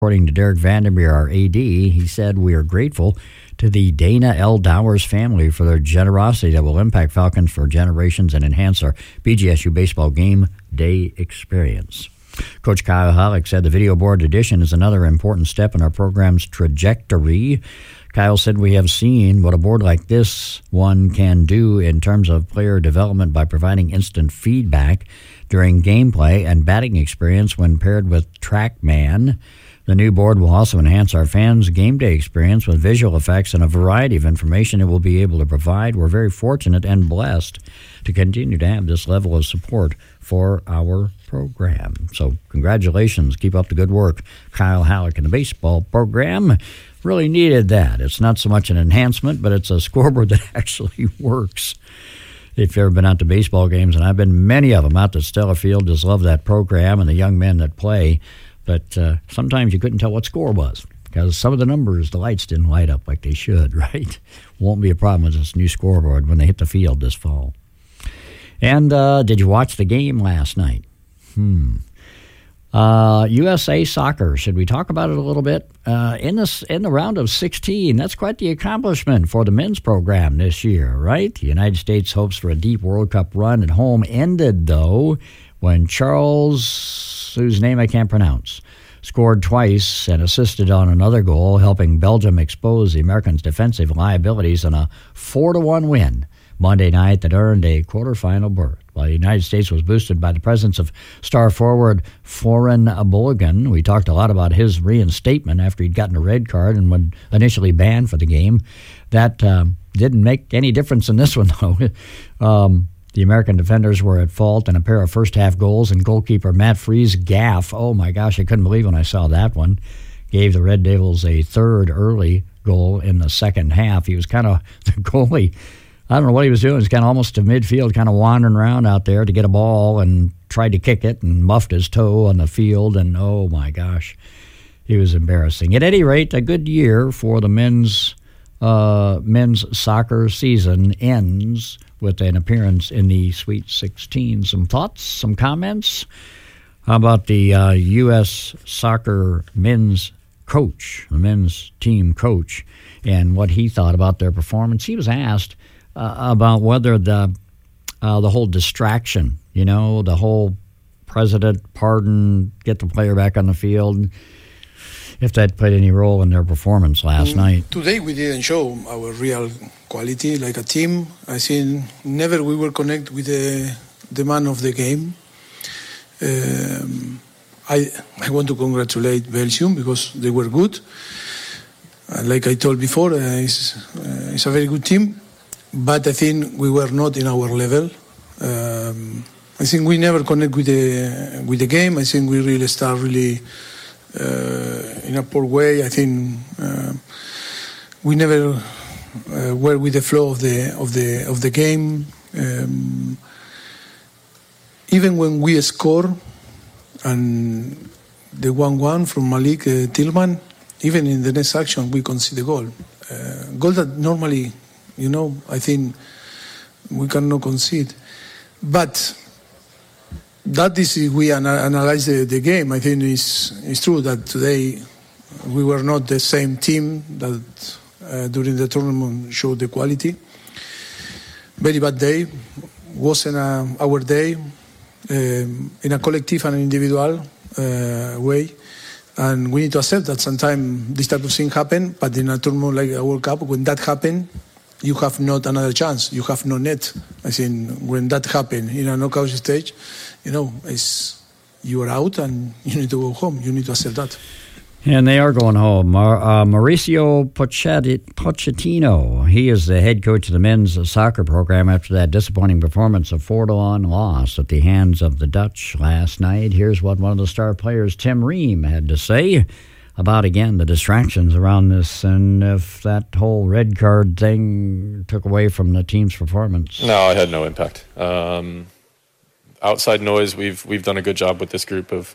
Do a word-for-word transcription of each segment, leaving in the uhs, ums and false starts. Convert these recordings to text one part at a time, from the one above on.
According to Derek Vandermeer, our A D, he said, "We are grateful to the Dana L. Dowers family for their generosity that will impact Falcons for generations and enhance our B G S U baseball game day experience." Coach Kyle Halleck said the video board addition is another important step in our program's trajectory. Kyle said, "We have seen what a board like this one can do in terms of player development by providing instant feedback during gameplay and batting experience when paired with TrackMan. The new board will also enhance our fans' game day experience with visual effects and a variety of information it will be able to provide. We're very fortunate and blessed to continue to have this level of support for our program." So congratulations. Keep up the good work, Kyle Halleck and the baseball program. Really needed that. It's not so much an enhancement, but it's a scoreboard that actually works. If you've ever been out to baseball games, and I've been many of them out to Stella Field, just love that program and the young men that play. But uh, sometimes you couldn't tell what score was because some of the numbers, the lights didn't light up like they should, right? Won't be a problem with this new scoreboard when they hit the field this fall. And uh, did you watch the game last night? Hmm. Uh, U S A Soccer, should we talk about it a little bit? Uh, in, this, in the round of sixteen, that's quite the accomplishment for the men's program this year, right? The United States' hopes for a deep World Cup run at home ended, though, when Charles, whose name I can't pronounce, scored twice and assisted on another goal, helping Belgium expose the Americans' defensive liabilities in a four to one win Monday night that earned a quarterfinal berth. While the United States was boosted by the presence of star forward Foran Balogun. We talked a lot about his reinstatement after he'd gotten a red card and was initially banned for the game. That um, didn't make any difference in this one, though. um, the American defenders were at fault in a pair of first-half goals, and goalkeeper Matt Freese' gaff, oh my gosh, I couldn't believe when I saw that one, gave the Red Devils a third early goal in the second half. He was kind of the goalie. I don't know what he was doing. He was kind of almost to midfield, kind of wandering around out there to get a ball and tried to kick it and muffed his toe on the field. And, oh, my gosh, he was embarrassing. At any rate, a good year for the men's uh, men's soccer season ends with an appearance in the Sweet sixteen. Some thoughts, some comments? How about the uh, U S soccer men's coach, the men's team coach, and what he thought about their performance? He was asked Uh, about whether the uh, the whole distraction, you know, the whole president pardon, get the player back on the field, if that played any role in their performance last um, night. Today we didn't show our real quality like a team. I think never we will connect with the, the man of the game. Um, I I want to congratulate Belgium because they were good. Uh, like I told before, uh, it's, uh, it's a very good team. But I think we were not in our level. Um, I think we never connect with the with the game. I think we really start really uh, in a poor way. I think uh, we never uh, were with the flow of the of the of the game. Um, even when we score, and the one-one from Malik uh, Tillman, even in the next action we concede the goal. Uh, goal that normally, you know, I think we cannot concede. But that is, if we ana- analyze the, the game, I think it's, it's true that today we were not the same team that uh, during the tournament showed the quality. Very bad day. Wasn't a, our day um, in a collective and individual uh, way. And we need to accept that sometimes this type of thing happen, but in a tournament like a World Cup, when that happen, you have not another chance. You have no net. I think when that happens in a knockout stage, you know, it's, you are out and you need to go home. You need to accept that. And they are going home. Uh, Mauricio Pochettino, he is the head coach of the men's soccer program after that disappointing performance of four to one loss at the hands of the Dutch last night. Here's what one of the star players, Tim Ream, had to say about, again, the distractions around this and if that whole red card thing took away from the team's performance. No, it had no impact. Um, outside noise, we've we've done a good job with this group of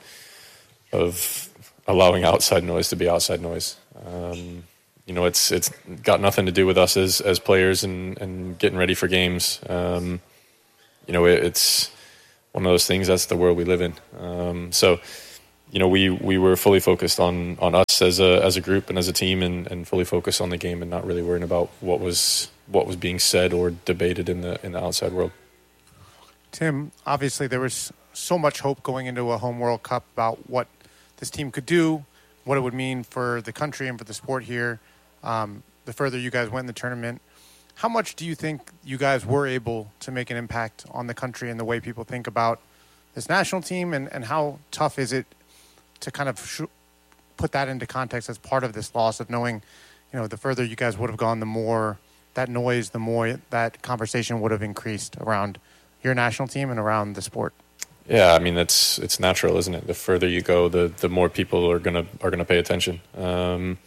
of allowing outside noise to be outside noise. Um, you know, it's it's got nothing to do with us as as players and, and getting ready for games. Um, you know, it, it's one of those things. That's the world we live in. Um, so. you know, we, we were fully focused on, on us as a as a group and as a team, and, and fully focused on the game, and not really worrying about what was what was being said or debated in the in the outside world. Tim, obviously there was so much hope going into a home World Cup about what this team could do, what it would mean for the country and for the sport here. Um, the further you guys went in the tournament, how much do you think you guys were able to make an impact on the country and the way people think about this national team, and, and how tough is it to kind of sh- put that into context as part of this loss, of knowing, you know, the further you guys would have gone, the more that noise, the more that conversation would have increased around your national team and around the sport? Yeah, I mean, that's it's natural, isn't it? The further you go, the the more people are gonna are gonna pay attention. Um,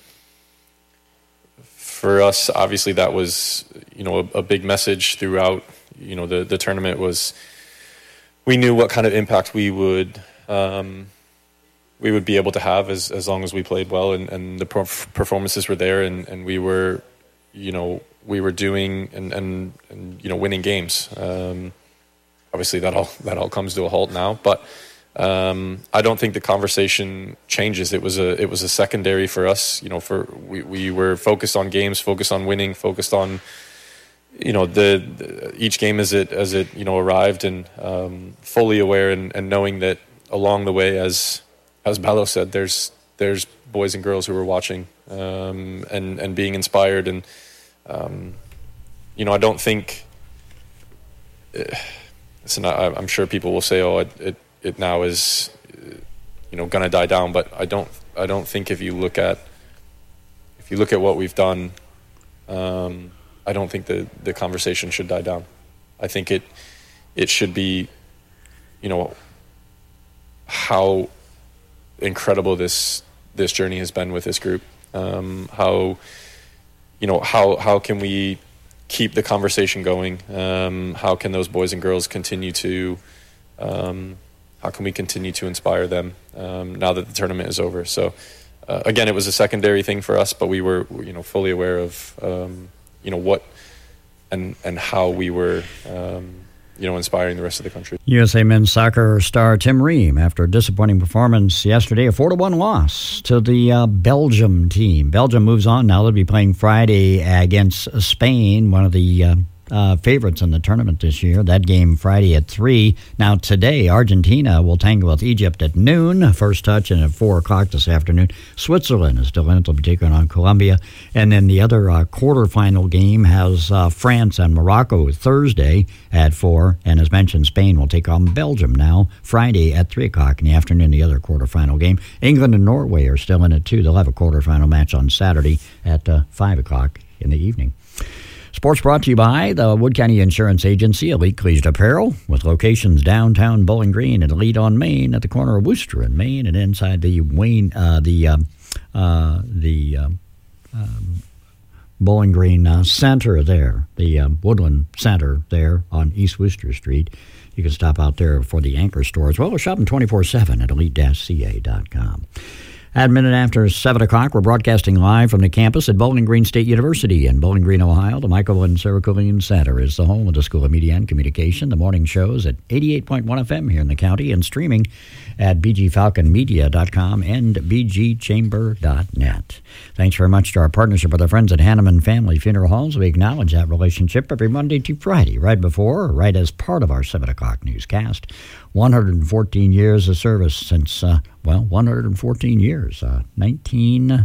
for us, obviously, that was, you know, a, a big message throughout. You know, the the tournament was. We knew what kind of impact we would um, we would be able to have as as long as we played well, and, and the perf- performances were there, and, and we were, you know, we were doing and and, and you know, winning games. Um, obviously, that all that all comes to a halt now, but um, I don't think the conversation changes. It was a it was a secondary for us. You know, for we, we were focused on games, focused on winning, focused on. You know, the, the each game as it as it you know arrived, and um, fully aware and, and knowing that along the way, as as Bello said, there's there's boys and girls who were watching um, and and being inspired, and um, you know, I don't think. Uh, listen, I, I'm sure people will say, "Oh, it it, it now is, uh, you know, gonna die down," but I don't I don't think if you look at if you look at what we've done. Um, I don't think the, the conversation should die down. I think it it should be, you know, how incredible this this journey has been with this group. Um, how, you know, how how can we keep the conversation going? Um, how can those boys and girls continue to, um, how can we continue to inspire them um, now that the tournament is over? So, uh, again, it was a secondary thing for us, but we were, you know, fully aware of. Um, you know, what and and how we were, um, you know, inspiring the rest of the country. U S A men's soccer star Tim Ream, after a disappointing performance yesterday, a four to one loss to the uh, Belgium team. Belgium moves on now. They'll be playing Friday against Spain, one of the uh, uh, favorites in the tournament this year. That game Friday at three. Now today, Argentina will tangle with Egypt at noon. First touch, and at four o'clock this afternoon. Switzerland is still in it. They'll be taking on Colombia. And then the other uh, quarterfinal game has uh, France and Morocco Thursday at four. And as mentioned, Spain will take on Belgium now Friday at three o'clock in the afternoon, the other quarterfinal game. England and Norway are still in it too. They'll have a quarterfinal match on Saturday at uh, five o'clock in the evening. Sports brought to you by the Wood County Insurance Agency, Elite Cleaged Apparel, with locations downtown Bowling Green and Elite on Main at the corner of Worcester and Main, and inside the Wayne, uh, the um, uh, the um, um, Bowling Green uh, Center there, the um, Woodland Center there on East Worcester Street. You can stop out there for the anchor store as well, or shopping twenty-four seven at elite dash c a dot com. At a minute after seven o'clock, we're broadcasting live from the campus at Bowling Green State University in Bowling Green, Ohio. The Michael and Sarah Colleen Center is the home of the School of Media and Communication. The morning shows at eighty-eight point one F M here in the county, and streaming at b g falcon media dot com and b g chamber dot net. Thanks very much to our partnership with our friends at Hanneman Family Funeral Homes. We acknowledge that relationship every Monday to Friday, right before or right as part of our seven o'clock newscast. one hundred fourteen years of service since, uh, well, one hundred fourteen years, uh, nineteen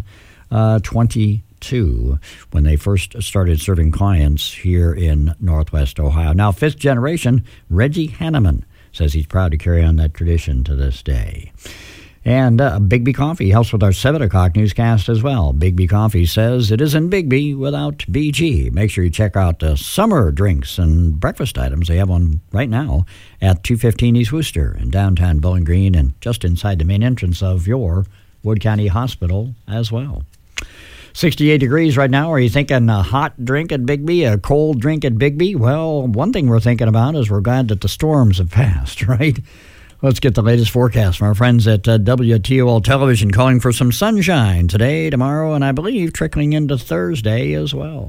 twenty-two, when they first started serving clients here in Northwest Ohio. Now, fifth generation, Reggie Hanneman says he's proud to carry on that tradition to this day. And uh, Bigby Coffee helps with our seven o'clock newscast as well. Bigby Coffee says it isn't Bigby without B G. Make sure you check out the summer drinks and breakfast items. They have one right now at two fifteen East Worcester in downtown Bowling Green, and just inside the main entrance of your Wood County Hospital as well. sixty-eight degrees right now. Are you thinking a hot drink at Bigby, a cold drink at Bigby? Well, one thing we're thinking about is we're glad that the storms have passed, right? Let's get the latest forecast from our friends at uh, W T O L Television, calling for some sunshine today, tomorrow, and I believe trickling into Thursday as well.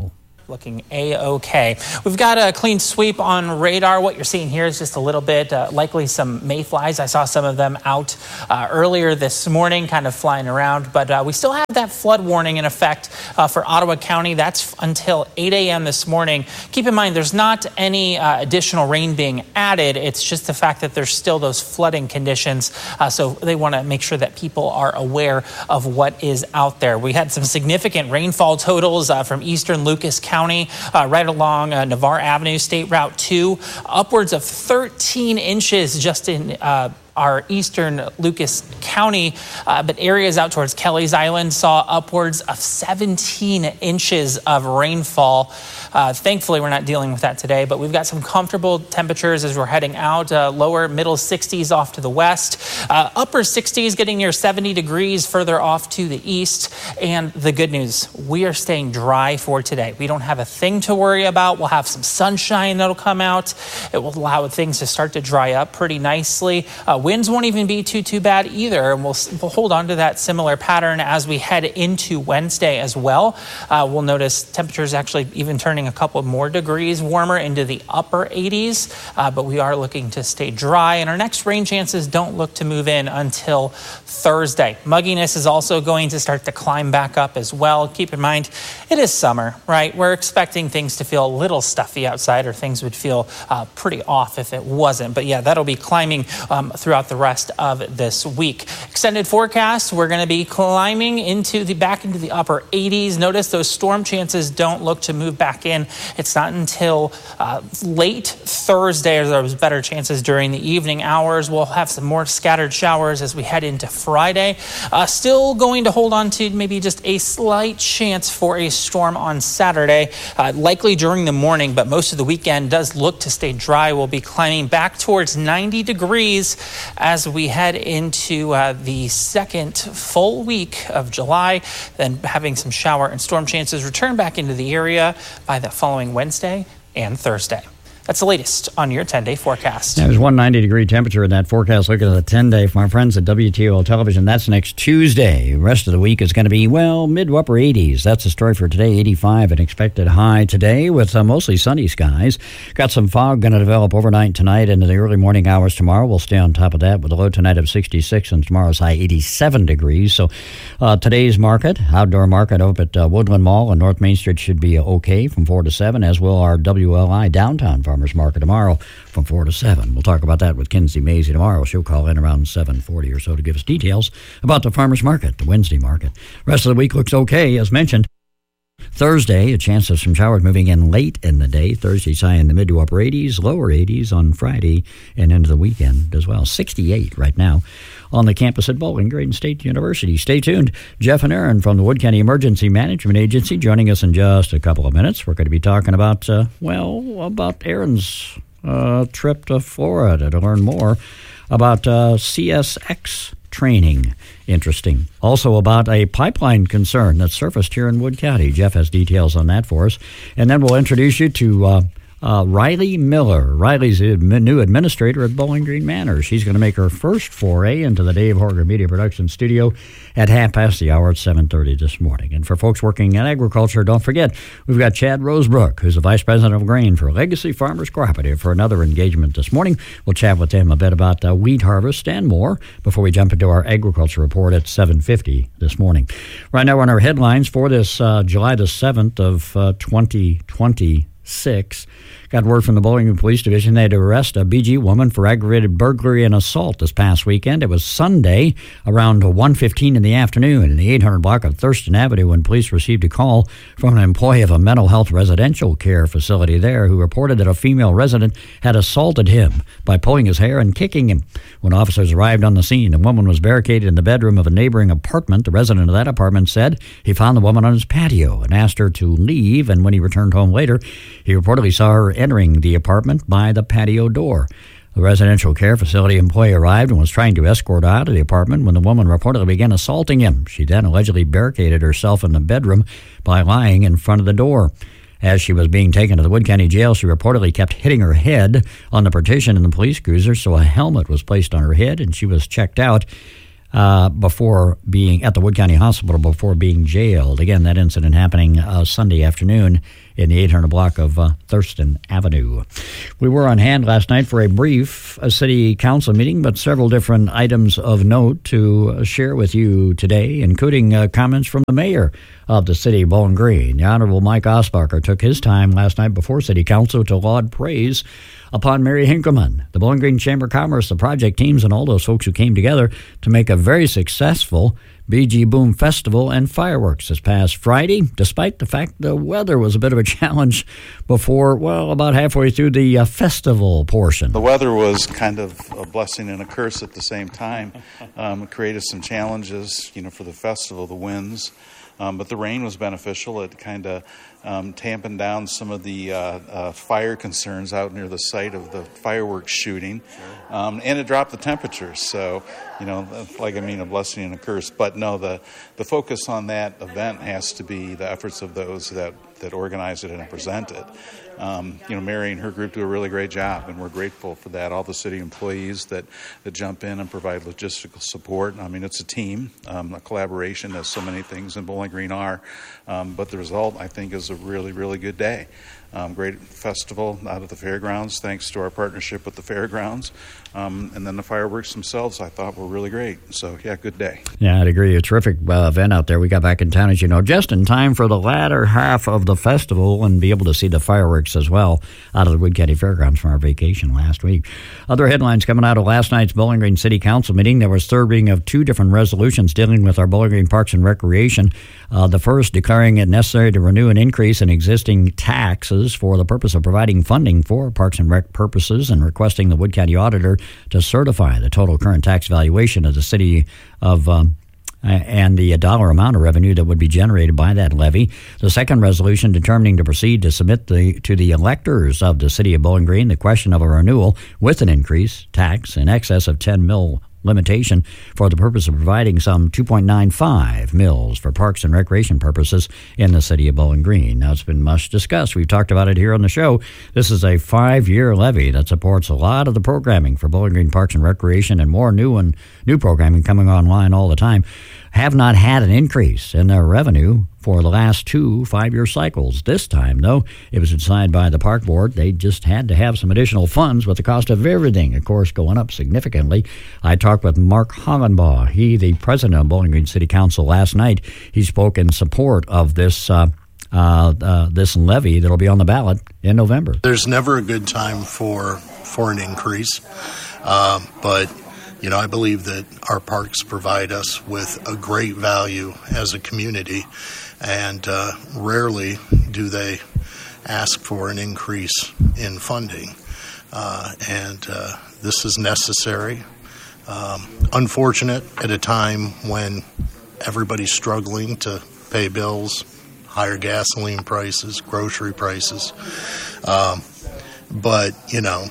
looking A-OK. We've got a clean sweep on radar. What you're seeing here is just a little bit, uh, likely some mayflies. I saw some of them out uh, earlier this morning, kind of flying around. But uh, we still have that flood warning in effect uh, for Ottawa County. That's until eight a.m. this morning. Keep in mind, there's not any uh, additional rain being added. It's just the fact that there's still those flooding conditions. Uh, so they want to make sure that people are aware of what is out there. We had some significant rainfall totals uh, from eastern Lucas County. County, uh, right along uh, Navarre Avenue, State Route two, upwards of thirteen inches just in uh, our eastern Lucas County, uh, but areas out towards Kelly's Island saw upwards of seventeen inches of rainfall. Uh, thankfully, we're not dealing with that today, but we've got some comfortable temperatures as we're heading out. Uh, lower middle sixties off to the west, uh, upper sixties getting near seventy degrees further off to the east. And the good news, we are staying dry for today. We don't have a thing to worry about. We'll have some sunshine that'll come out. It will allow things to start to dry up pretty nicely. Uh, winds won't even be too, too bad either. And we'll, we'll hold on to that similar pattern as we head into Wednesday as well. Uh, we'll notice temperatures actually even turning a couple more degrees warmer into the upper eighties, uh, but we are looking to stay dry, and our next rain chances don't look to move in until Thursday. Mugginess is also going to start to climb back up as well. Keep in mind, it is summer, right? We're expecting things to feel a little stuffy outside, or things would feel uh, pretty off if it wasn't. But yeah, that'll be climbing um, throughout the rest of this week. Extended forecast, we're going to be climbing into the back into the upper eighties. Notice those storm chances don't look to move back in. It's not until uh, late Thursday, or there's better chances during the evening hours. We'll have some more scattered showers as we head into Friday. Uh, still going to hold on to maybe just a slight chance for a storm on Saturday, uh, likely during the morning, but most of the weekend does look to stay dry. We'll be climbing back towards ninety degrees as we head into uh, the second full week of July, then having some shower and storm chances return back into the area by the following Wednesday and Thursday. That's the latest on your ten-day forecast. There's one hundred ninety degree temperature in that forecast. Look at the ten-day from our friends at W T O L Television. That's next Tuesday. The rest of the week is going to be, well, mid to upper eighties. That's the story for today. eighty-five an expected high today with uh, mostly sunny skies. Got some fog going to develop overnight tonight into the early morning hours tomorrow. We'll stay on top of that with a low tonight of sixty-six and tomorrow's high eighty-seven degrees. So uh, today's market, outdoor market up at uh, Woodland Mall and North Main Street should be okay from four to seven, as will our W L I downtown farm Farmers Market tomorrow from four to seven. We'll talk about that with Kinsey Mazie tomorrow. She'll call in around seven forty or so to give us details about the Farmers Market, the Wednesday market. Rest of the week looks okay, as mentioned. Thursday, a chance of some showers moving in late in the day. Thursday's high in the mid to upper eighties, lower eighties on Friday and into the weekend as well. sixty-eight right now on the campus at Bowling Green State University. Stay tuned. Jeff and Aaron from the Wood County Emergency Management Agency joining us in just a couple of minutes. We're going to be talking about, uh, well, about Aaron's uh, trip to Florida to learn more about uh, C S X training. Interesting. Also about a pipeline concern that surfaced here in Wood County. Jeff has details on that for us. And then we'll introduce you to uh, uh, Riley Miller. Riley's a new administrator at Bowling Green Manor. She's going to make her first foray into the Dave Horger Media Production Studio at half past the hour at seven thirty this morning. And for folks working in agriculture, don't forget, we've got Chad Rosebrook, who's the Vice President of Grain for Legacy Farmers Cooperative, for another engagement this morning. We'll chat with him a bit about uh, wheat harvest and more before we jump into our agriculture report at seven fifty this morning. Right now on our headlines for this uh, July the seventh of uh, twenty twenty-six. Got word from the Bowling Green Police Division they had to arrest a B G woman for aggravated burglary and assault this past weekend. It was Sunday around one fifteen in the afternoon in the eight hundred block of Thurston Avenue when police received a call from an employee of a mental health residential care facility there who reported that a female resident had assaulted him by pulling his hair and kicking him. When officers arrived on the scene, the woman was barricaded in the bedroom of a neighboring apartment. The resident of that apartment said he found the woman on his patio and asked her to leave, and when he returned home later, he reportedly saw her entering the apartment by the patio door. The residential care facility employee arrived and was trying to escort her out of the apartment when the woman reportedly began assaulting him. She then allegedly barricaded herself in the bedroom by lying in front of the door. As she was being taken to the Wood County Jail, she reportedly kept hitting her head on the partition in the police cruiser, so a helmet was placed on her head and she was checked out uh, before being at the Wood County Hospital before being jailed. Again, that incident happening uh, Sunday afternoon in the eight hundred block of uh, Thurston Avenue. We were on hand last night for a brief uh, city council meeting, but several different items of note to uh, share with you today, including uh, comments from the mayor of the city of Bowling Green. The Honorable Mike Osbacher took his time last night before City Council to laud praise upon Mary Hinkleman, the Bowling Green Chamber of Commerce, the project teams, and all those folks who came together to make a very successful B G Boom Festival and fireworks this past Friday, despite the fact the weather was a bit of a challenge before, well, about halfway through the uh, festival portion. The weather was kind of a blessing and a curse at the same time. Um, it created some challenges, you know, for the festival, the winds. Um, but the rain was beneficial. It kind of um, tamping down some of the uh, uh, fire concerns out near the site of the fireworks shooting. Um, and it dropped the temperatures. So, you know, like I mean, a blessing and a curse. But no, the, the focus on that event has to be the efforts of those that, that organize it and present it. Um, you know, Mary and her group do a really great job, and we're grateful for that. All the city employees that, that jump in and provide logistical support. I mean, it's a team, um, a collaboration, as so many things in Bowling Green are. Um, but the result, I think, is a really, really good day. Um, great festival out of the fairgrounds, thanks to our partnership with the fairgrounds. Um, and then the fireworks themselves, I thought, were really great. So, yeah, good day. Yeah, I'd agree. A terrific uh, event out there. We got back in town, as you know, just in time for the latter half of the festival and be able to see the fireworks as well out of the Wood County Fairgrounds from our vacation last week. Other headlines coming out of last night's Bowling Green City Council meeting. There was third reading of two different resolutions dealing with our Bowling Green Parks and Recreation. Uh, the first declaring it necessary to renew an increase in existing taxes for the purpose of providing funding for Parks and Rec purposes and requesting the Wood County Auditor to certify the total current tax valuation of the city of um, and the dollar amount of revenue that would be generated by that levy. The second resolution determining to proceed to submit the, to the electors of the city of Bowling Green the question of a renewal with an increase tax in excess of ten mil limitation for the purpose of providing some two point nine five mils for parks and recreation purposes in the city of Bowling Green. Now, it's been much discussed. We've talked about it here on the show. This is a five-year levy that supports a lot of the programming for Bowling Green Parks and Recreation, and more new and new programming coming online all the time. Have not had an increase in their revenue for the last two five-year cycles. This time, though, it was decided by the park board they just had to have some additional funds with the cost of everything, of course, going up significantly. I talked with Mark Hollenbaugh, he, the president of Bowling Green City Council, last night. He spoke in support of this uh, uh, uh, this levy that'll be on the ballot in November. There's never a good time for for an increase, uh, but You know, I believe that our parks provide us with a great value as a community, and uh, rarely do they ask for an increase in funding. Uh, and uh, this is necessary. Um, unfortunate at a time when everybody's struggling to pay bills, higher gasoline prices, grocery prices. Um, but, you know,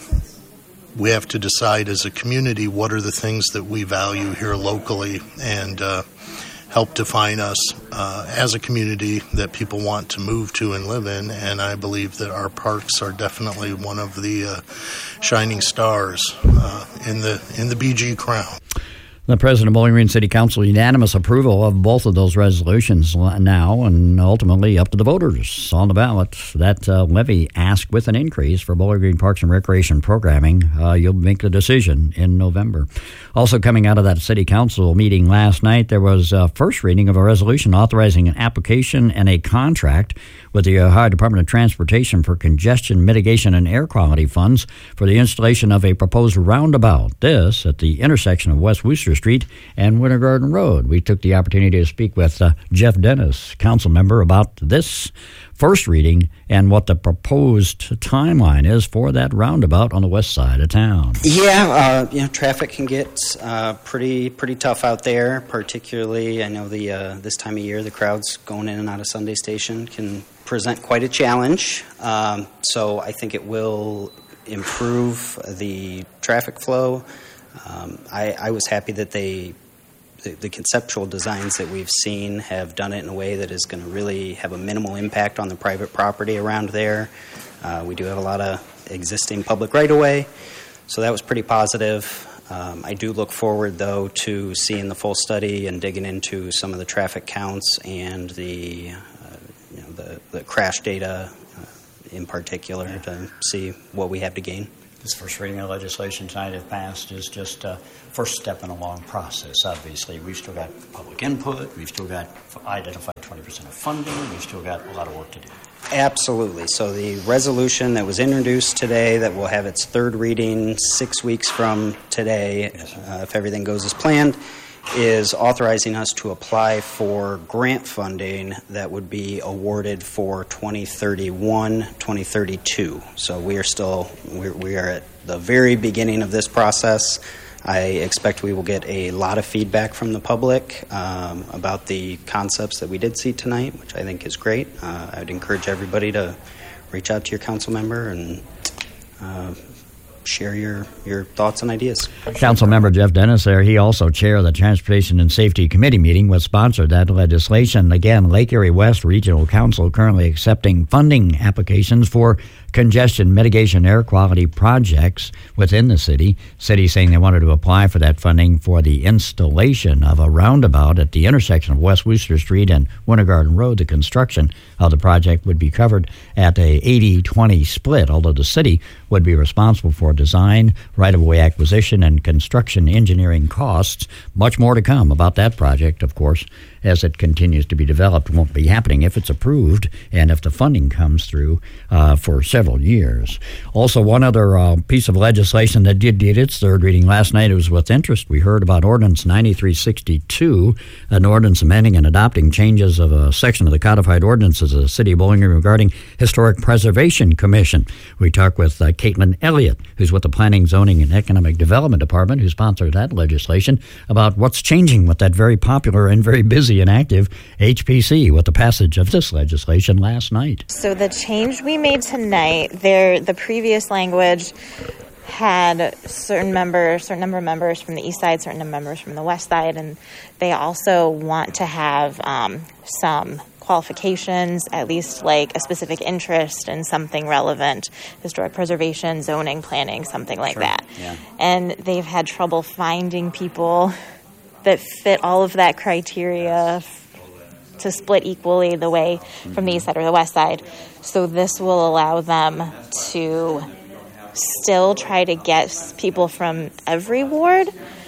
we have to decide as a community what are the things that we value here locally, and uh, help define us uh, as a community that people want to move to and live in. And I believe that our parks are definitely one of the uh, shining stars uh, in the in the B G crown. The president of Bowling Green City Council, unanimous approval of both of those resolutions now, and ultimately up to the voters on the ballot. That uh, levy asked with an increase for Bowling Green Parks and Recreation programming. Uh, you'll make the decision in November. Also coming out of that City Council meeting last night, there was a first reading of a resolution authorizing an application and a contract with the Ohio Department of Transportation for congestion mitigation and air quality funds for the installation of a proposed roundabout. This at the intersection of West Wooster Street and Winter Garden Road. We took the opportunity to speak with uh, Jeff Dennis, council member, about this first reading and what the proposed timeline is for that roundabout on the west side of town. Yeah, uh, you know, traffic can get uh, pretty pretty tough out there. Particularly, I know the uh, this time of year, the crowds going in and out of Sunday Station can present quite a challenge. Um, so I think it will improve the traffic flow. Um, I, I was happy that they, the, the conceptual designs that we've seen have done it in a way that is going to really have a minimal impact on the private property around there. Uh, we do have a lot of existing public right-of-way, so that was pretty positive. Um, I do look forward, though, to seeing the full study and digging into some of the traffic counts and the, uh, you know, the, the crash data uh, in particular yeah. to see what we have to gain. This first reading of legislation tonight, if passed, is just a first step in a long process. Obviously, we've still got public input. We've still got identified twenty percent of funding. We've still got a lot of work to do. Absolutely. So the resolution that was introduced today that will have its third reading six weeks from today, yes, uh, if everything goes as planned, is authorizing us to apply for grant funding that would be awarded for twenty thirty-one, twenty thirty-two. So we are still, we're, we are at the very beginning of this process. I expect we will get a lot of feedback from the public um, about the concepts that we did see tonight, which I think is great. Uh, I would encourage everybody to reach out to your council member and uh, share your, your thoughts and ideas. Council member Jeff Dennis there. He also chaired the Transportation and Safety Committee meeting which sponsored that legislation. Again, Lake Erie West Regional Council currently accepting funding applications for congestion mitigation air quality projects within the city. City saying they wanted to apply for that funding for the installation of a roundabout at the intersection of West Wooster Street and Winter Garden Road. The construction of the project would be covered at a eighty twenty split, although the city would be responsible for design, right-of-way acquisition, and construction engineering costs. Much more to come about that project, of course, as it continues to be developed. It won't be happening if it's approved and if the funding comes through uh, for several years. Also, one other uh, piece of legislation that did get its third reading last night, it was with interest. We heard about Ordinance ninety-three sixty-two, an ordinance amending and adopting changes of a section of the codified ordinances of the City of Bowling Green regarding Historic Preservation Commission. We talked with uh, Caitlin Elliott, who's with the Planning, Zoning, and Economic Development Department, who sponsored that legislation, about what's changing with that very popular and very busy and active H P C with the passage of this legislation last night. So the change we made tonight, there, the previous language had certain members, certain number of members from the east side, certain number of members from the west side, and they also want to have um, some qualifications, at least like a specific interest in something relevant, historic preservation, zoning, planning, something like sure. that. Yeah. And they've had trouble finding people that fit all of that criteria to split equally the way from the east side or the west side. So this will allow them to still try to get people from every ward,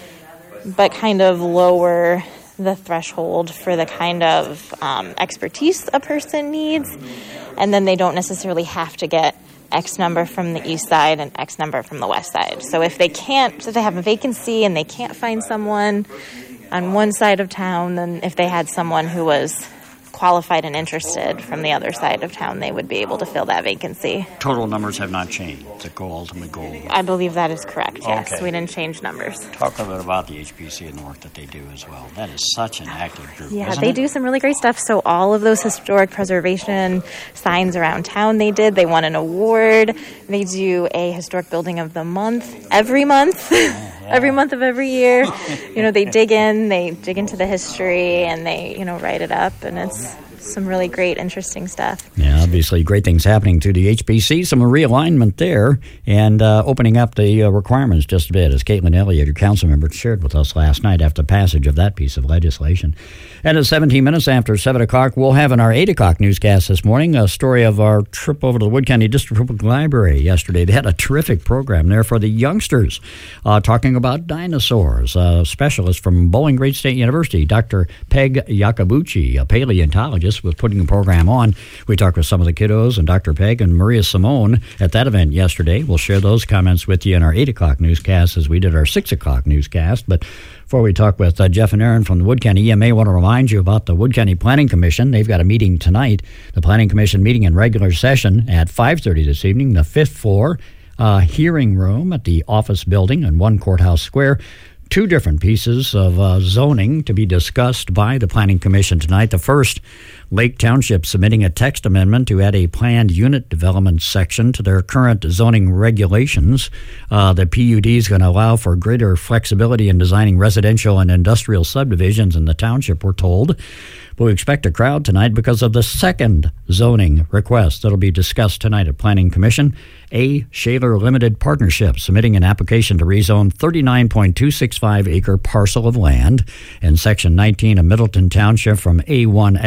but kind of lower the threshold for the kind of um, expertise a person needs. And then they don't necessarily have to get X number from the east side and X number from the west side. So if they can't, if they have a vacancy and they can't find someone on one side of town, then if they had someone who was qualified and interested from the other side of town, they would be able to fill that vacancy. Total numbers have not changed. The goal, ultimate goal. I believe that is correct, yes. Okay. We didn't change numbers. Talk a little bit about the H P C and the work that they do as well. That is such an active group, Yeah, isn't they it? do some really great stuff. So all of those historic preservation signs around town they did, they won an award. They do a historic building of the month every month. Yeah. Every month of every year. You know, they dig in, they dig into the history, and they, you know, write it up, and it's some really great, interesting stuff. Yeah, obviously great things happening to the H P C. Some realignment there and uh, opening up the uh, requirements just a bit, as Caitlin Elliott, your council member, shared with us last night after passage of that piece of legislation. And at seventeen minutes after seven o'clock, we'll have in our eight o'clock newscast this morning a story of our trip over to the Wood County District Public Library yesterday. They had a terrific program there for the youngsters, uh, talking about dinosaurs. A specialist from Bowling Green State University, Doctor Peg Yakabuchi, a paleontologist, was putting the program on. We talked with some of the kiddos and Doctor Peg and Maria Simone at that event yesterday. We'll share those comments with you in our eight o'clock newscast as we did our six o'clock newscast. But before we talk with uh, Jeff and Aaron from the Wood County E M A, I want to remind you about the Wood County Planning Commission. They've got a meeting tonight. The Planning Commission meeting in regular session at five thirty this evening, the fifth floor uh, hearing room at the office building in One Courthouse Square. Two different pieces of uh, zoning to be discussed by the Planning Commission tonight. The first, Lake Township submitting a text amendment to add a planned unit development section to their current zoning regulations. Uh, the P U D is going to allow for greater flexibility in designing residential and industrial subdivisions in the township, we're told. But we expect a crowd tonight because of the second zoning request that'll be discussed tonight at Planning Commission. A. Shaler Limited Partnership submitting an application to rezone thirty-nine point two six five acre parcel of land in Section nineteen of Middleton Township from A one agricultural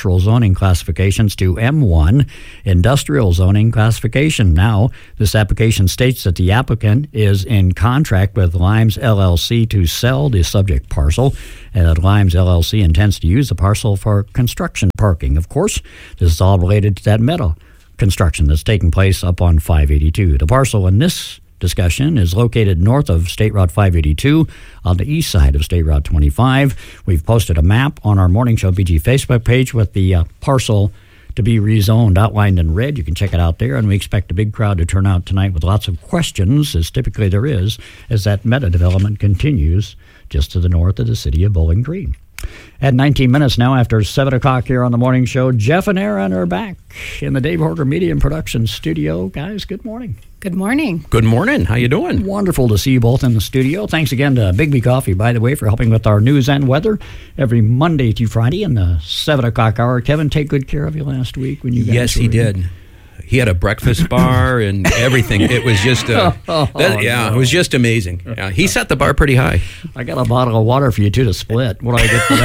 agricultural zoning classifications to M one, industrial zoning classification. Now, this application states that the applicant is in contract with Limes L L C to sell the subject parcel, and that Limes L L C intends to use the parcel for construction parking. Of course, this is all related to that meta construction that's taking place up on five eighty-two. The parcel in this discussion is located north of State Route five eighty-two on the east side of State Route twenty-five. We've posted a map on our Morning Show B G Facebook page with the uh, parcel to be rezoned outlined in red. You can check it out there, and we expect a big crowd to turn out tonight with lots of questions, as typically there is, as that meta development continues just to the north of the city of Bowling Green. At nineteen minutes now after seven o'clock here on the Morning Show, Jeff and Aaron are back in the Dave Horger Media and Production Studio. Guys, good morning. Good morning. Good morning. How you doing? Wonderful to see you both in the studio. Thanks again to Bigby Coffee, by the way, for helping with our news and weather every Monday through Friday in the seven o'clock hour. Kevin, take good care of you last week when you guys Yes, were he in. did. He had a breakfast bar and everything. It was just, uh, oh, that, yeah, no. it was just amazing. Yeah, he set the bar pretty high. I got a bottle of water for you, too, to split. What do I get for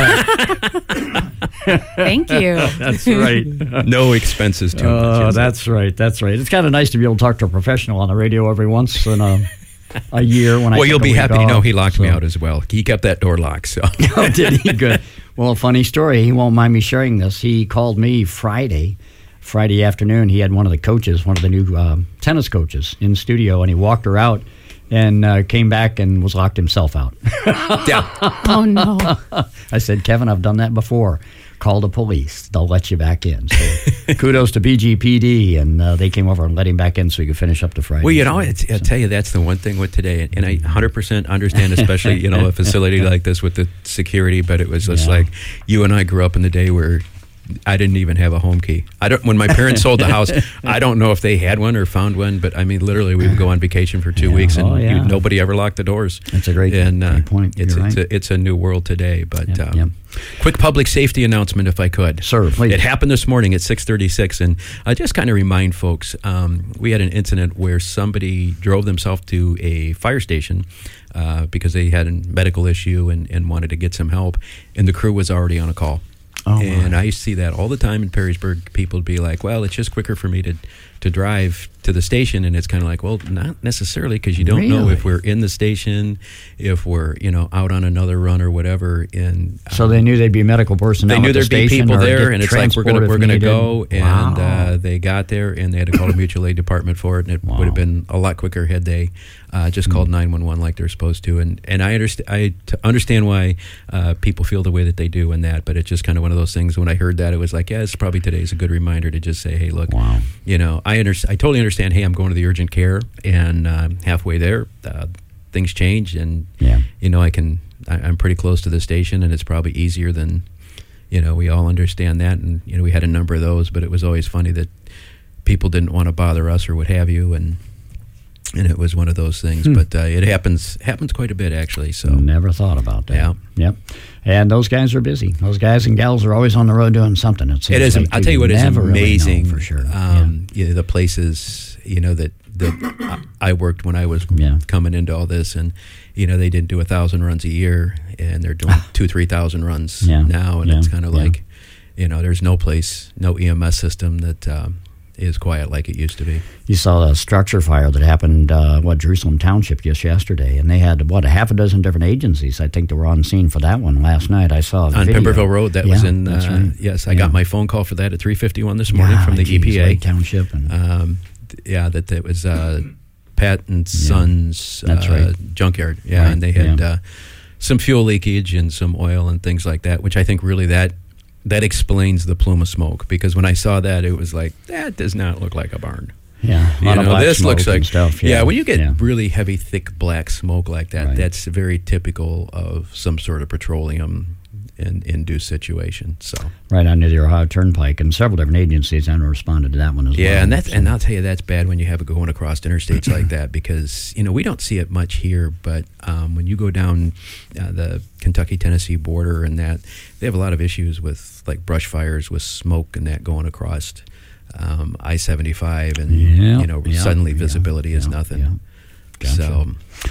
that? Thank you. That's right. No expenses too much. Oh, is it? that's right. That's right. It's kind of nice to be able to talk to a professional on the radio every once in a, a year. When I Well, take you'll a be week happy to off, know he locked me so. out as well. He kept that door locked. So. Oh, did he? Good. Well, a funny story. He won't mind me sharing this. He called me Friday. Friday afternoon, he had one of the coaches, one of the new um, tennis coaches in studio, and he walked her out and uh, came back and was locked himself out. Yeah. Oh, no. I said, Kevin, I've done that before. Call the police. They'll let you back in. So kudos to B G P D, and uh, they came over and let him back in so he could finish up the Friday. Well, you know, show. it's, I'll tell you, that's the one thing with today, and I one hundred percent understand, especially, you know, a facility like this with the security, but it was just Yeah. like, you and I grew up in the day where I didn't even have a home key. I don't. When my parents sold the house, I don't know if they had one or found one, but I mean, literally, we would go on vacation for two Yeah. weeks, and Oh, yeah. you, nobody ever locked the doors. That's a great, and, uh, great point. It's You're it's, right. a, it's a new world today. But Yep, um, yep. quick public safety announcement, if I could. Sir, please. It happened this morning at six thirty-six, and I just kind of remind folks, um, we had an incident where somebody drove themselves to a fire station uh, because they had a medical issue and, and wanted to get some help, and the crew was already on a call. Oh, and my. I see that all the time in Perrysburg. People would be like, well, it's just quicker for me to, to drive to the station. And it's kind of like, well, not necessarily, because you don't know Really? if we're in the station, if we're, you know, out on another run or whatever. And um, So they knew there'd be medical personnel they knew at the there'd be station people or there, get and it's like, we're going to transport we're if going to needed. go. And Wow. uh, they got there, and they had to call the mutual aid department for it. And it Wow. would have been a lot quicker had they uh, just called nine one one like they're supposed to. And, and I, underst- I t- understand why uh, people feel the way that they do in that, but it's just kind of one of those things. When I heard that, it was like, yeah, it's probably today's a good reminder to just say, hey, look, Wow. you know, I, under- I totally understand, hey, I'm going to the urgent care, and uh, halfway there, uh, things change, and, Yeah. you know, I can, I, I'm pretty close to the station, and it's probably easier than, you know, we all understand that, and, you know, we had a number of those, but it was always funny that people didn't want to bother us or what have you, and and it was one of those things. Hmm. But uh, it happens happens quite a bit, actually. So Never thought about that. Yeah. Yep. And those guys are busy. Those guys and gals are always on the road doing something. It, it is. like I'll tell you what is never really know amazing for sure. Um, yeah. the places, you know, that that I worked when I was Yeah. coming into all this, and you know, they didn't do a thousand runs a year, and they're doing two, three thousand runs Yeah. now, and Yeah. it's kind of Yeah. like, you know, there's no place, no E M S system that um, is quiet like it used to be. You saw the structure fire that happened, uh, what, Jerusalem Township just yesterday, and they had, what, a half a dozen different agencies, I think, that were on scene for that one last night. I saw a On video. Pemberville Road, that Yeah, was in, that's uh, right. yes, I Yeah. got my phone call for that at three fifty-one this morning Yeah, from the geez, E P A. Lake Township. And, Um, th- yeah, that it was uh, Pat and Sons That's uh, right. junkyard. Yeah, Right, and they had yeah. uh, some fuel leakage and some oil and things like that, which I think really that that explains the plume of smoke, because when I saw that, it was like, that does not look like a barn. yeah, a You lot of know, black this smoke looks and like stuff. yeah. Yeah, When you get yeah. really heavy, thick black smoke like that, Right. that's very typical of some sort of petroleum in, induced situation. So Right on the Ohio Turnpike, and several different agencies have responded to that one as well. yeah, and that's So- and I'll tell you, that's bad when you have it going across interstates like that, because you know we don't see it much here, but um, when you go down uh, the Kentucky-Tennessee border and that, they have a lot of issues with like brush fires with smoke and that going across um, I seventy-five, and Yeah, you know yeah, suddenly yeah, visibility is yeah, nothing. yeah. Gotcha. So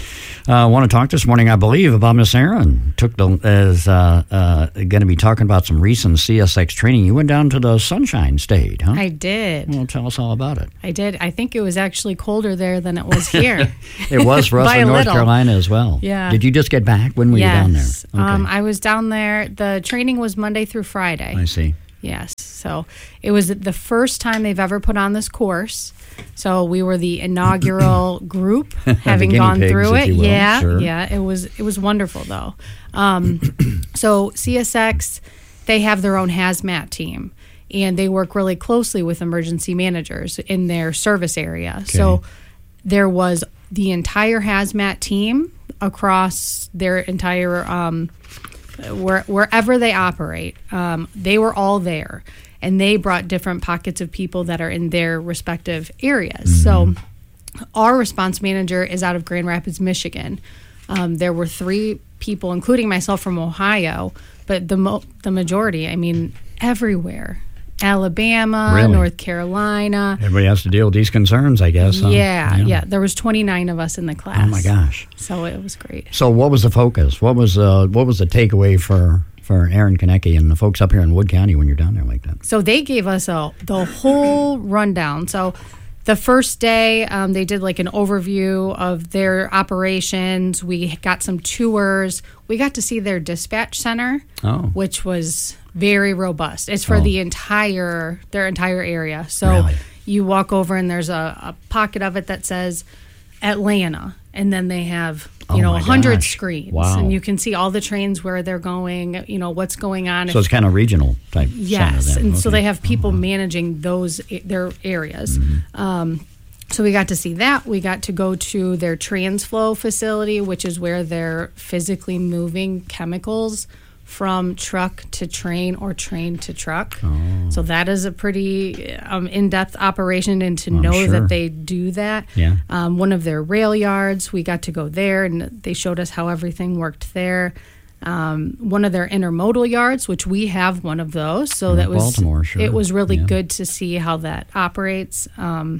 I uh, want to talk this morning, I believe, about Miss Aaron. Took the as uh, uh, going to be talking about some recent C S X training. You went down to the Sunshine State, huh? I did. Well, tell us all about it. I did. I think it was actually colder there than it was here. It was for us By in a North little. Carolina as well. Yeah. Did you just get back? When were yes. you down there? Okay. Um, I was down there. The training was Monday through Friday. I see. Yes. So it was the first time they've ever put on this course. So we were the inaugural group, having guinea gone pigs, through if it. you will. Yeah, Sure. yeah. It was it was wonderful though. Um, so C S X, they have their own hazmat team, and they work really closely with emergency managers in their service area. Okay. So there was the entire hazmat team across their entire um, where, wherever they operate. Um, they were all there. And they brought different pockets of people that are in their respective areas. Mm-hmm. So our response manager is out of Grand Rapids, Michigan. Um, there were three people, including myself, from Ohio, but the mo- the majority, I mean, everywhere. Alabama, Really? North Carolina. Everybody has to deal with these concerns, I guess. huh? Yeah, yeah. There was twenty-nine of us in the class. Oh, my gosh. So it was great. So what was the focus? What was uh, what was the takeaway for, for Aaron Konecki and the folks up here in Wood County when you're down there like that? So they gave us a, the whole rundown. So the first day, um, they did like an overview of their operations. We got some tours. We got to see their dispatch center, Oh. which was very robust. It's for Oh. the entire their entire area. So Really? you walk over and there's a, a pocket of it that says Atlanta, and then they have you Oh know my a hundred gosh. screens, Wow. and you can see all the trains where they're going. You know what's going on. So it's kind of regional type Yes, center then. and so Okay. they have people managing those their areas. Mm-hmm. Um, so we got to see that. We got to go to their TransFlow facility, which is where they're physically moving chemicals from truck to train or train to truck. Oh. So that is a pretty um, in-depth operation, and to I'm know sure. that they do that. Yeah. Um, one of their rail yards, we got to go there, and they showed us how everything worked there. Um, one of their intermodal yards, which we have one of those, so In that was Baltimore, sure. it was really Yeah. good to see how that operates. Um,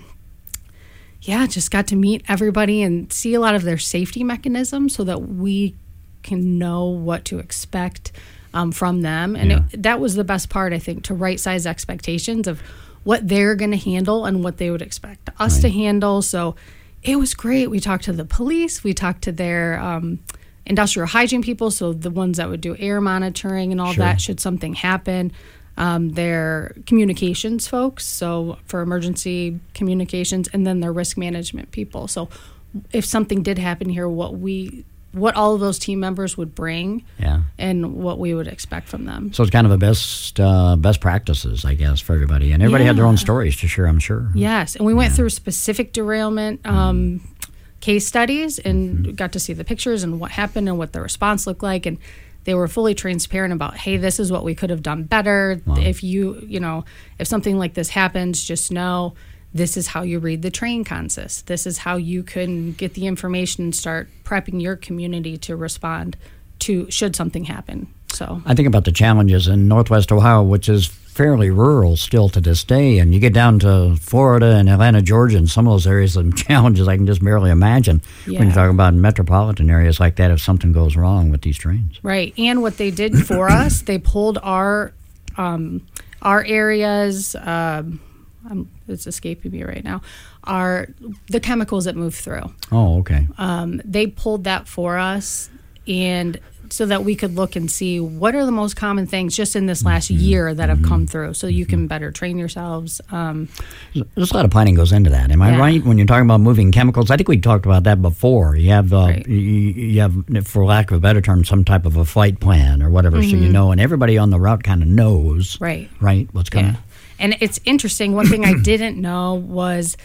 yeah, just got to meet everybody and see a lot of their safety mechanisms, so that we can know what to expect um, from them. And Yeah. it, that was the best part, I think, to right size expectations of what they're going to handle and what they would expect us to Right. handle. So it was great. We talked to the police. We talked to their um, industrial hygiene people, so the ones that would do air monitoring and all Sure. that should something happen. Um, their communications folks, so for emergency communications, and then their risk management people. So if something did happen here, what we what all of those team members would bring, Yeah. and what we would expect from them. So it's kind of a best uh, best practices, I guess, for everybody. And everybody had their own Yeah. stories to share, I'm sure. Yes, and we went Yeah. through specific derailment um, case studies, and got to see the pictures and what happened and what the response looked like, and they were fully transparent about, hey, this is what we could have done better. Wow. If you, you know, if something like this happens, just know this is how you read the train consist. This is how you can get the information and start prepping your community to respond to should something happen. So I think about the challenges in Northwest Ohio, which is fairly rural still to this day. And you get down to Florida and Atlanta, Georgia, and some of those areas, some challenges I can just barely imagine when Yeah. you talk about metropolitan areas like that if something goes wrong with these trains. right, and what they did for us, they pulled our um, our areas. Um, um, it's escaping me right now. Are the chemicals that move through? Oh, okay. Um, they pulled that for us, and so that we could look and see what are the most common things just in this last year that have come through, so you can better train yourselves. Um, There's a lot of planning goes into that. Am I Yeah. right when you're talking about moving chemicals? I think we talked about that before. You have, uh, Right. you, you have, for lack of a better term, some type of a flight plan or whatever, so you know, and everybody on the route kind of knows, Mm-hmm. Right. right, what's coming. Yeah. And it's interesting. One thing I didn't know was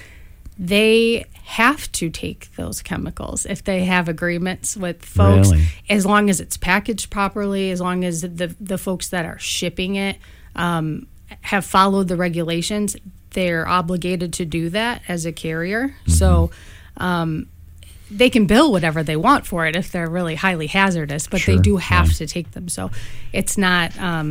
they have to take those chemicals if they have agreements with folks, Really? as long as it's packaged properly, as long as the, the folks that are shipping it um, have followed the regulations. They're obligated to do that as a carrier. Mm-hmm. So um, they can bill whatever they want for it if they're really highly hazardous, but Sure, they do have yeah. to take them. So it's not... Um,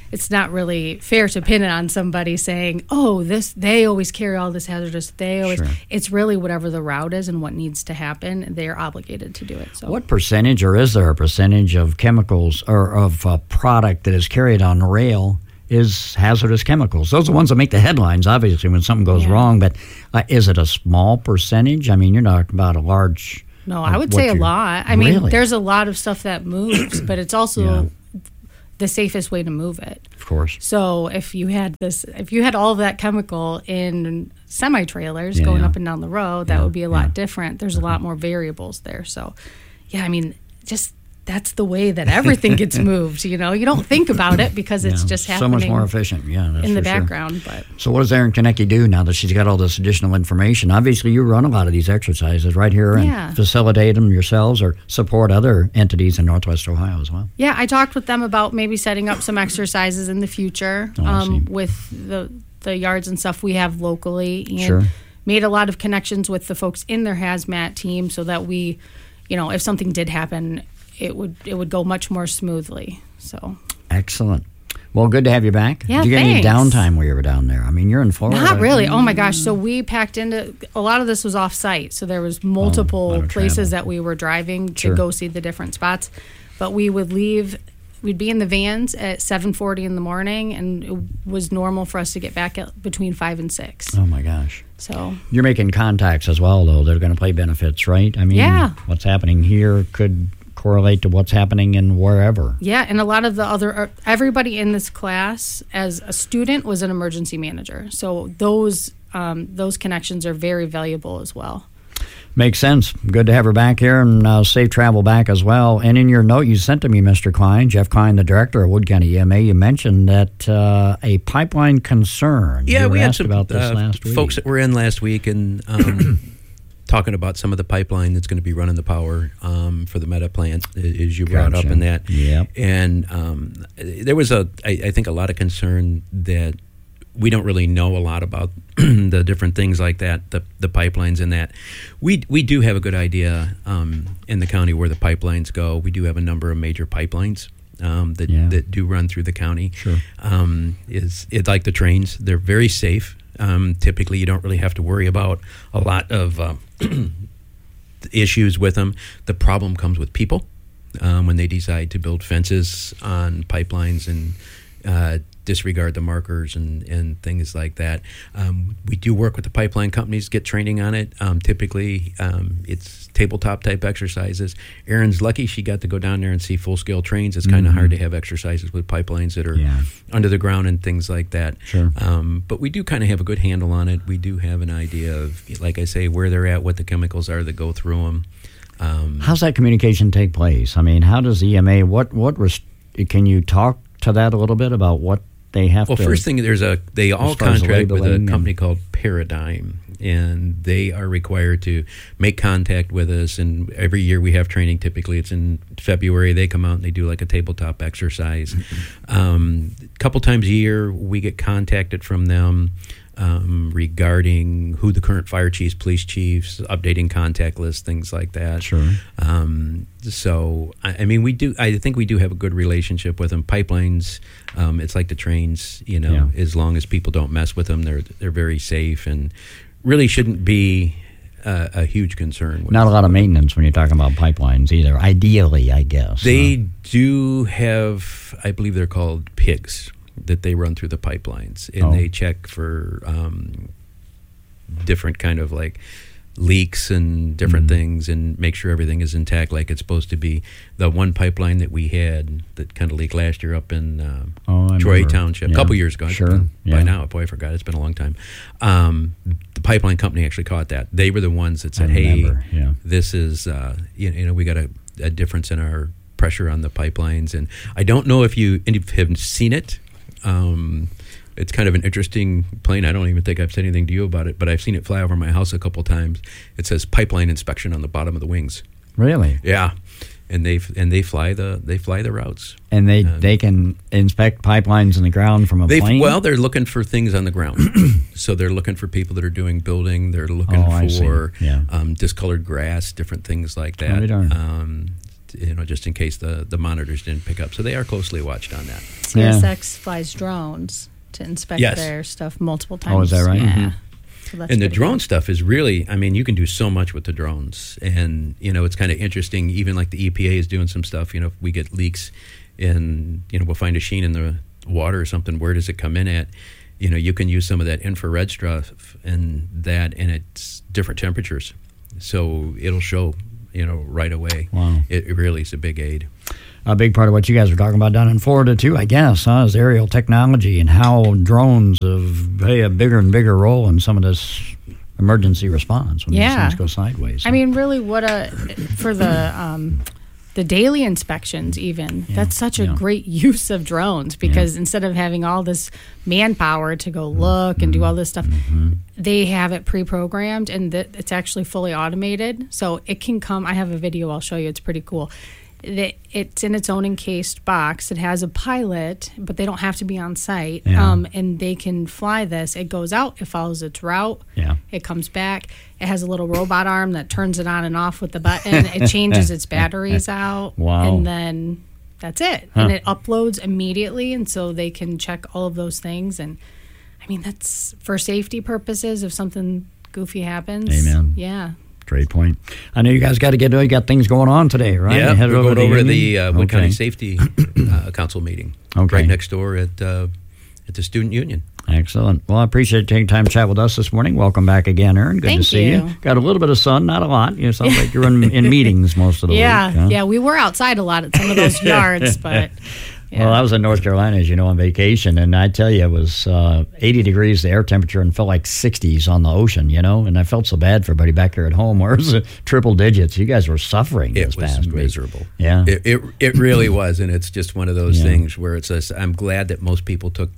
it's not really fair to pin it on somebody saying, oh, this they always carry all this hazardous. They always. Sure. It's really whatever the route is and what needs to happen. They're obligated to do it. So what percentage, or is there a percentage of chemicals or of a product that is carried on rail is hazardous chemicals? Those are the ones that make the headlines, obviously, when something goes Yeah. wrong. But uh, is it a small percentage? I mean, you're not about a large. No, uh, I would what say a you- lot. I mean, Really? there's a lot of stuff that moves, but it's also Yeah. the safest way to move it. Of course. So if you had this, if you had all of that chemical in semi trailers Yeah, going yeah. up and down the road, that Yeah, would be a lot yeah. different. There's a lot more variables there. So, yeah, I mean, just that's the way that everything gets moved. You know, you don't think about it because it's Yeah, just so happening much more efficient. Yeah, that's in the for sure. background. But So what does Erin Konecki do now that she's got all this additional information? Obviously, you run a lot of these exercises right here and Yeah. facilitate them yourselves or support other entities in Northwest Ohio as well. yeah, I talked with them about maybe setting up some exercises in the future Oh, I see. um, with the the yards and stuff we have locally, and Sure. made a lot of connections with the folks in their hazmat team so that we, you know, if something did happen, it would it would go much more smoothly. So Excellent. Well, good to have you back. Yeah, Did you get any thanks. downtime while you were down there? I mean, you're in Florida. not really. Oh my gosh! So we packed into a lot of this was off site, so there was multiple lot of places travel. that we were driving to Sure. go see the different spots. But we would leave. We'd be in the vans at seven forty in the morning, and it was normal for us to get back at between five and six. Oh, my gosh. So You're making contacts as well, though. They're going to play benefits, right? I mean, Yeah. what's happening here could correlate to what's happening in wherever. yeah, and a lot of the other everybody in this class as a student was an emergency manager. So those um, those connections are very valuable as well. Makes sense. Good to have her back here, and uh, safe travel back as well. And in your note you sent to me, Mister Klein, Jeff Klein, the director of Wood County E M A, you mentioned that uh, a pipeline concern. Yeah, you we were had asked some about this uh, last week. folks that were in last week and um, talking about some of the pipeline that's going to be running the power um, for the Meta plant, as you brought Gotcha. up in that. Yep. And um, there was a, I, I think, a lot of concern that we don't really know a lot about the different things like that, the the pipelines and that. We we do have a good idea um, in the county where the pipelines go. We do have a number of major pipelines um, that Yeah. that do run through the county. Sure. Um, is it's like the trains; they're very safe. Um, typically, you don't really have to worry about a lot of uh, issues with them. The problem comes with people um, when they decide to build fences on pipelines and uh, disregard the markers and, and things like that. Um, we do work with the pipeline companies, get training on it. Um, typically, um, it's tabletop type exercises. Erin's lucky she got to go down there and see full scale trains. It's kind of hard to have exercises with pipelines that are Yeah. under the ground and things like that. Sure. Um, but we do kind of have a good handle on it. We do have an idea of, like I say, where they're at, what the chemicals are that go through them. Um, How's that communication take place? I mean, how does E M A, what, what rest- can you talk to that a little bit about what they have well, to... first thing, there's a they all as far as contract with a labeling company and- called Paradigm, and they are required to make contact with us. And every year we have training. Typically, it's in February. They come out and they do like a tabletop exercise. Mm-hmm. Um, a couple times a year, we get contacted from them um, regarding who the current fire chiefs, police chiefs, updating contact lists, things like that. Sure. Um, so, I, I mean, we do. I think we do have a good relationship with them. Pipelines, um, it's like the trains. You know, Yeah. as long as people don't mess with them, they're they're very safe and really shouldn't be uh, a huge concern. With Not a lot of maintenance when you're talking about pipelines either, ideally, I guess. They huh? do have, I believe they're called pigs that they run through the pipelines, and Oh. they check for um, different kind of like leaks and different Mm-hmm. things and make sure everything is intact like it's supposed to be. The one pipeline that we had that kind of leaked last year up in um, Oh, I Troy remember. Township, a Yeah. couple years ago. It's Sure, been- yeah. By now, boy, I forgot. It's been a long time. Um, the pipeline company actually caught that. They were the ones that said, I hey, remember, yeah. this is, uh, you, you know, we got a, a difference in our pressure on the pipelines. And I don't know if you any of you have seen it. Um, it's kind of an interesting plane. I don't even think I've said anything to you about it, but I've seen it fly over my house a couple times. It says pipeline inspection on the bottom of the wings. Really? Yeah, and they and they fly the they fly the routes. And they, Uh, they can inspect pipelines in the ground from a They've, plane? well, they're looking for things on the ground. So they're looking for people that are doing building. They're looking Oh, I see. for Yeah. um, discolored grass, different things like Oh, that. darn. Um, you know, just in case the, the monitors didn't pick up. So they are closely watched on that. C S X yeah. flies drones to inspect yes. their stuff multiple times. Oh, is that right? Yeah. Mm-hmm. So and the drone cool. stuff is really, I mean, you can do so much with the drones. And, you know, it's kind of interesting, even like the E P A is doing some stuff. You know, if we get leaks and, you know, we'll find a sheen in the water or something, where does it come in at? You know, you can use some of that infrared stuff and that, and it's different temperatures. So it'll show, you know, right away. Wow. It, it really is a big aid. A big part of what you guys are talking about down in Florida, too, I guess, huh, is aerial technology and how drones have play a bigger and bigger role in some of this emergency response when yeah. these things go sideways. So. I mean, really, what a, for the um, the daily inspections even, yeah. that's such a yeah. great use of drones because yeah. instead of having all this manpower to go look mm-hmm. and do all this stuff, mm-hmm. they have it pre-programmed and th- it's actually fully automated. So it can come, I have a video I'll show you, it's pretty cool. It's in its own encased box. It has a pilot, but they don't have to be on site. Yeah. Um, and they can fly this. It goes out. It follows its route. Yeah. It comes back. It has a little robot arm that turns it on and off with the button. It changes its batteries out. Wow. And then that's it. Huh. And it uploads immediately, and so they can check all of those things. And, I mean, that's for safety purposes if something goofy happens. Amen. Yeah. Great point. I know you guys got to get. You got things going on today, right? Yeah, we're going over, over to the, the uh, Wood okay. County Safety uh, Council meeting, okay. right next door at uh, at the Student Union. Excellent. Well, I appreciate you taking time to chat with us this morning. Welcome back again, Erin. Good Thank to see you. you. Got a little bit of sun, not a lot. You sound like you're in, in meetings most of the yeah, week. Yeah, huh? yeah. We were outside a lot at some of those yards, but. Yeah. Well, I was in North Carolina, as you know, on vacation, and I tell you, it was uh, eighty degrees, the air temperature, and felt like sixties on the ocean, you know, and I felt so bad for everybody back here at home where it was triple digits. You guys were suffering it this was past miserable. week. Yeah. It, it it really was, and it's just one of those yeah. things where it's a, I'm glad that most people took,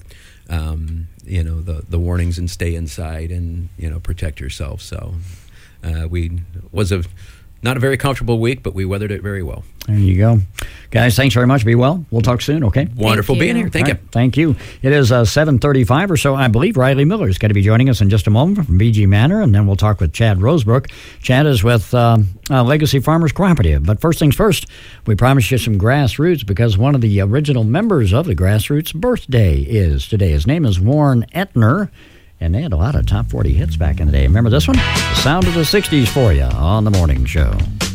um, you know, the, the warnings and stay inside and, you know, protect yourself. So uh, we was a... Not a very comfortable week, but we weathered it very well. There you go. Guys, thanks very much. Be well. We'll talk soon, okay? Wonderful being here. Thank you. Right, thank you. It is uh, seven thirty-five or so. I believe Riley Miller is going to be joining us in just a moment from B G Manor, and then we'll talk with Chad Rosebrook. Chad is with um, uh, Legacy Farmers Cooperative. But first things first, we promised you some Grassroots because one of the original members of the Grassroots' birthday is today. His name is Warren Etner. And they had a lot of top forty hits back in the day. Remember this one? The sound of the sixties for you on The Morning Show.